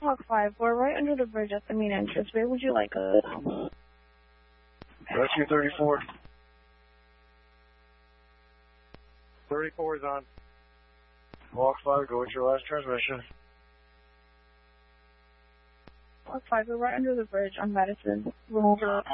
Hawk 5, we're right under the bridge at the main entrance. Where would you like us? Rescue 34. 34 is on. Hawk 5, go with your last transmission. Hawk 5, we're right under the bridge on Madison. We're over